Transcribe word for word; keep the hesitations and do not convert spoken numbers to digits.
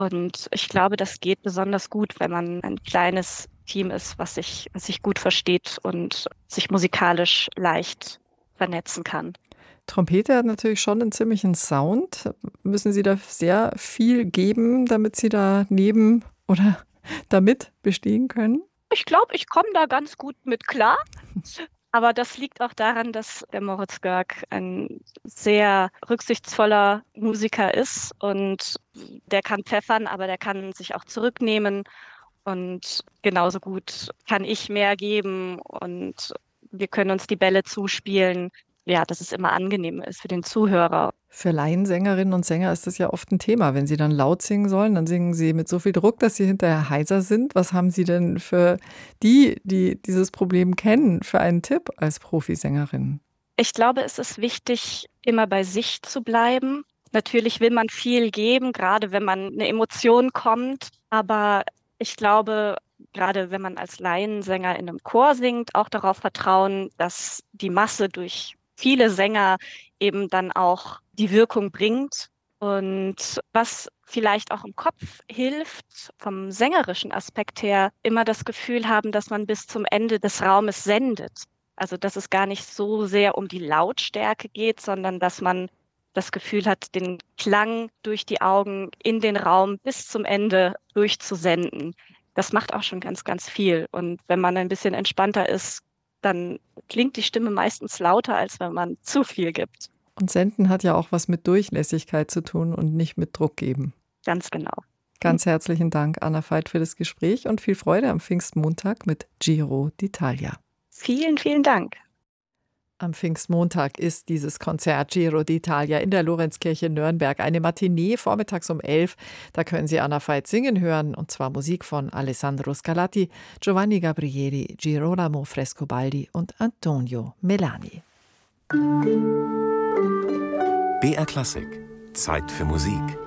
Und ich glaube, das geht besonders gut, wenn man ein kleines Team ist, was sich, was sich gut versteht und sich musikalisch leicht vernetzen kann. Trompete hat natürlich schon einen ziemlichen Sound. Müssen Sie da sehr viel geben, damit Sie da neben oder damit bestehen können? Ich glaube, ich komme da ganz gut mit klar. Aber das liegt auch daran, dass der Moritz Görg ein sehr rücksichtsvoller Musiker ist und der kann pfeffern, aber der kann sich auch zurücknehmen und genauso gut kann ich mehr geben und wir können uns die Bälle zuspielen. Ja, dass es immer angenehm ist für den Zuhörer. Für Laiensängerinnen und Sänger ist das ja oft ein Thema. Wenn sie dann laut singen sollen, dann singen sie mit so viel Druck, dass sie hinterher heiser sind. Was haben Sie denn für die, die dieses Problem kennen, für einen Tipp als Profisängerin? Ich glaube, es ist wichtig, immer bei sich zu bleiben. Natürlich will man viel geben, gerade wenn man eine Emotion kommt. Aber ich glaube, gerade wenn man als Laiensänger in einem Chor singt, auch darauf vertrauen, dass die Masse durch viele Sänger eben dann auch die Wirkung bringt. Und was vielleicht auch im Kopf hilft, vom sängerischen Aspekt her, immer das Gefühl haben, dass man bis zum Ende des Raumes sendet. Also, dass es gar nicht so sehr um die Lautstärke geht, sondern dass man das Gefühl hat, den Klang durch die Augen in den Raum bis zum Ende durchzusenden. Das macht auch schon ganz, ganz viel. Und wenn man ein bisschen entspannter ist, dann klingt die Stimme meistens lauter, als wenn man zu viel gibt. Und Senden hat ja auch was mit Durchlässigkeit zu tun und nicht mit Druck geben. Ganz genau. Ganz herzlichen Dank, Anna Veit, für das Gespräch und viel Freude am Pfingstmontag mit Giro d'Italia. Vielen, vielen Dank. Am Pfingstmontag ist dieses Konzert Giro d'Italia in der Lorenzkirche Nürnberg. Eine Matinee vormittags um elf. Da können Sie Anna Veit singen hören, und zwar Musik von Alessandro Scarlatti, Giovanni Gabrieli, Girolamo Frescobaldi und Antonio Melani. B R Klassik. Zeit für Musik.